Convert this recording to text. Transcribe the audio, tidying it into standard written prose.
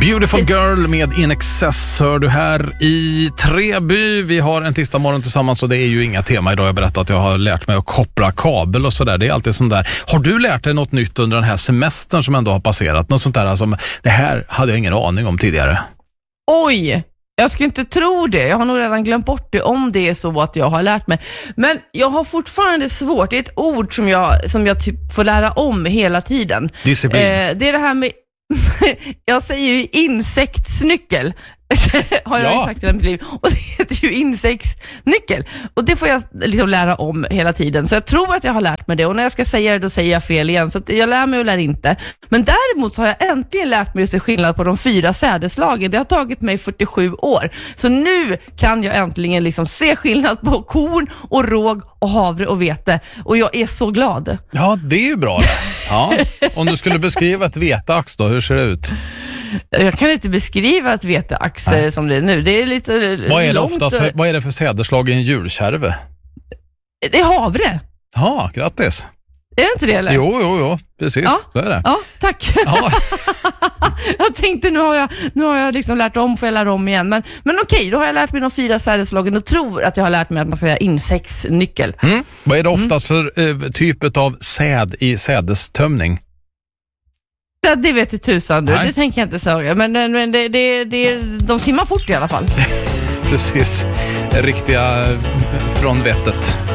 Beautiful Girl med In Excess hör du här i Treby. Vi har en tisdag morgon tillsammans och det är ju inga tema idag. Jag berättat att jag har lärt mig att koppla kabel och sådär. Det är alltid sånt där. Har du lärt dig något nytt under den här semestern som ändå har passerat? Något sånt där som det här hade jag ingen aning om tidigare. Oj, jag skulle inte tro det. Jag har nog redan glömt bort det om det är så att jag har lärt mig. Men jag har fortfarande svårt. Det är ett ord som jag typ får lära om hela tiden. Disciplin. Det är det här med jag säger ju insektsnyckel har jag ju sagt i mitt liv. Och det heter ju insektsnyckel. Och det får jag liksom lära om hela tiden. Så jag tror att jag har lärt mig det. Och när jag ska säga det, då säger jag fel igen. Så att jag lär mig och lär inte. Men däremot så har jag äntligen lärt mig att se skillnad på de 4 sädeslagen. Det har tagit mig 47 år. Så nu kan jag äntligen liksom se skillnad på korn och råg och havre och vete. Och jag är så glad. Ja, det är ju bra. Ja. Om du skulle beskriva ett veteax då, hur ser det ut? Jag kan inte beskriva ett veteax som det är nu. Det är lite långt. Vad är det för säderslag i en julkärve? Det är havre. Ja, grattis. Är det inte det eller? Jo, precis. Ja. Så är det. Ja, tack. Ja. Jag tänkte, nu har jag liksom lärt om, får jag lära om igen. Men okej, då har jag lärt mig de 4 sädeslagen och tror att jag har lärt mig att man ska säga insektsnyckel. Vad är det oftast för typ av säd i sädestömning? Ja, det vet jag tusan du. Det tänker jag inte säga. Men de simmar fort i alla fall. Precis. Riktiga från vettet.